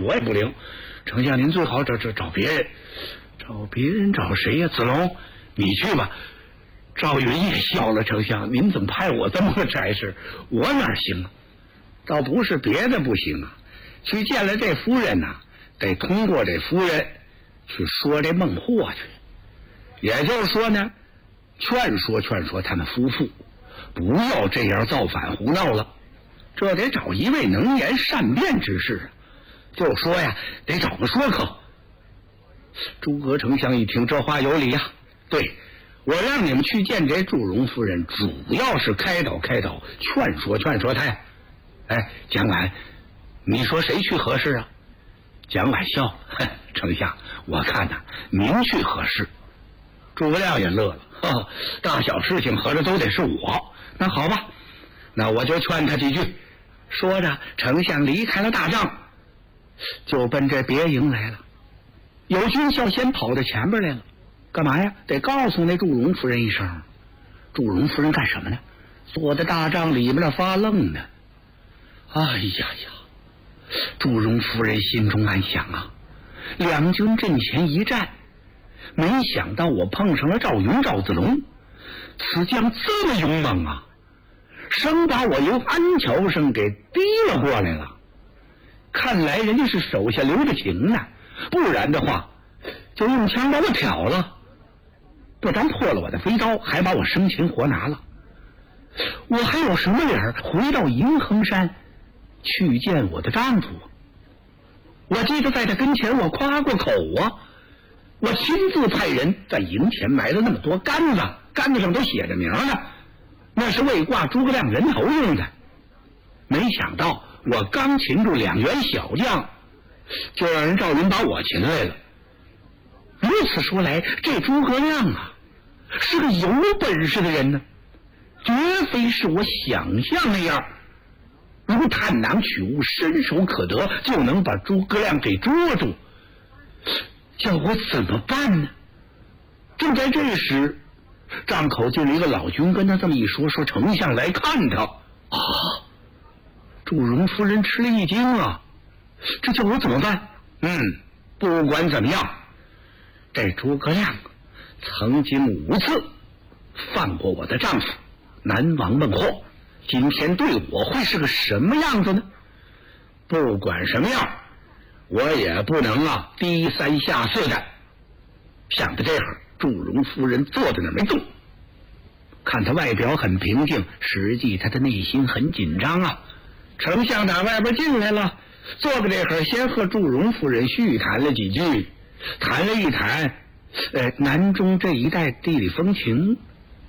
我也不灵。丞相您最好找别人。找别人找谁呀？子龙，你去吧。赵云也笑了，丞相，您怎么派我这么个差事？我哪行啊？倒不是别的不行啊，去见了这夫人呐，得通过这夫人去说这孟获去。也就是说呢，劝说他们夫妇不要这样造反胡闹了。这得找一位能言善辩之士啊。就说呀，得找个说客。诸葛丞相一听，这话有理呀。对，我让你们去见这祝融夫人，主要是开导劝说她呀。哎，蒋琬，你说谁去合适啊？蒋琬笑了，丞相，我看呐，您去合适。诸葛亮也乐了，大小事情合着都得是我。那好吧，那我就劝他几句。说着，丞相离开了大帐，就奔这别营来了。有军校先跑到前边来了，干嘛呀？得告诉那祝融夫人一声。祝融夫人干什么呢？坐在大帐里面发愣呢。哎呀呀！祝融夫人心中暗想啊，两军阵前一战，没想到我碰上了赵云、赵子龙，此将这么勇猛啊，生把我由安桥上给提了过来了。看来人家是手下留着情呢，不然的话就用枪把我挑了，不但破了我的飞刀，还把我生擒活拿了。我还有什么脸回到银衡山去见我的丈夫？我记得在他跟前我夸过口啊，我亲自派人在营前埋了那么多杆子，杆子上都写着名呢，那是为挂诸葛亮人头用的。没想到我刚擒住2员小将，就让人赵云把我擒来了。如此说来，这诸葛亮啊，是个有本事的人呢，绝非是我想象那样如探囊取物，伸手可得，就能把诸葛亮给捉住。叫我怎么办呢？正在这时，帐口进了一个老军，跟他这么一说，说丞相来看他啊。祝融夫人吃了一惊啊，这叫我怎么办？不管怎么样，这诸葛亮曾经5次放过我的丈夫南王孟获，今天对我会是个什么样子呢？不管什么样，我也不能低三下四的。想到这会儿，祝融夫人坐在那儿没动，看他外表很平静，实际他的内心很紧张啊。丞相打外边进来了，坐在这会儿，先和祝融夫人叙谈了几句，谈了一谈南中这一带地理风情。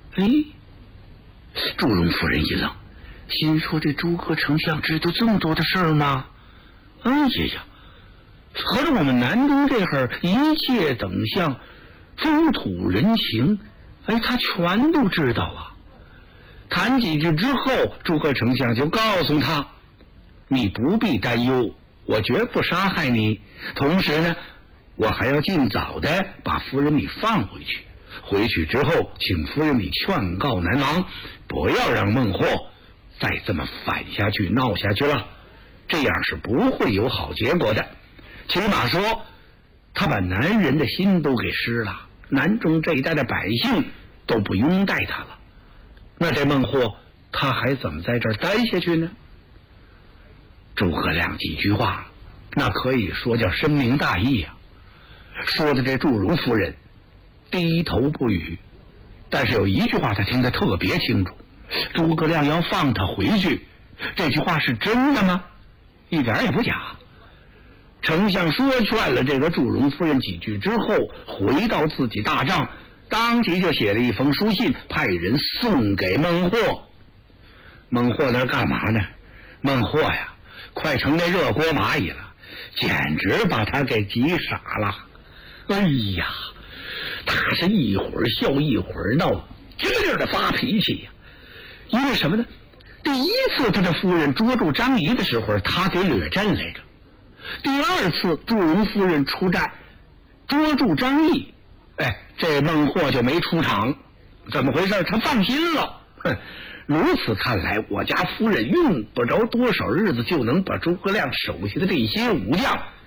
祝融夫人一愣，心说这诸葛丞相知道这么多的事儿吗？合着我们南中这会儿一切等项风土人情，他全都知道啊。谈几句之后，诸葛丞相就告诉他，你不必担忧，我绝不杀害你，同时呢，我还要尽早的把夫人你放回去。回去之后，请夫人你劝告南王，不要让孟获再这么反下去闹下去了，这样是不会有好结果的。起码说他把男人的心都给失了，南中这一带的百姓都不拥戴他了，那这孟获他还怎么在这儿待下去呢？诸葛亮几句话那可以说叫深明大义啊，说的这祝融夫人低头不语。但是有一句话他听得特别清楚，诸葛亮要放他回去，这句话是真的吗？一点也不假。丞相说劝了这个祝融夫人几句之后，回到自己大帐，当即就写了一封书信，派人送给孟获。孟获那干嘛呢？孟获呀，快成那热锅蚂蚁了，简直把他给急傻了。他是一会儿笑一会儿闹，劲儿的发脾气呀。因为什么呢？第一次他的夫人捉住张仪的时候，他给掠阵来着。第二次祝融夫人出战捉住张毅，这孟获就没出场。怎么回事？他放心了。如此看来，我家夫人用不着多少日子就能把诸葛亮手下的这些武将